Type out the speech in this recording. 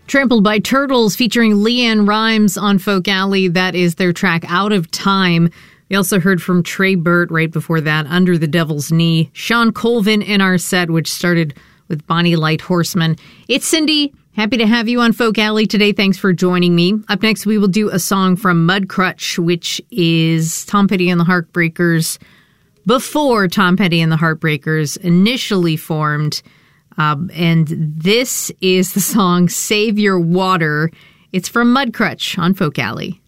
Trampled by Turtles featuring Leanne Rimes on Folk Alley. That is their track Out of Time. We also heard from Trey Burt right before that, Under the Devil's Knee. Sean Colvin in our set, which started with Bonnie Light Horseman. It's Cindy. Happy to have you on Folk Alley today. Thanks for joining me. Up next, we will do a song from Mudcrutch, which is Tom Petty and the Heartbreakers before Tom Petty and the Heartbreakers initially formed. And this is the song Save Your Water. It's from Mudcrutch on Folk Alley.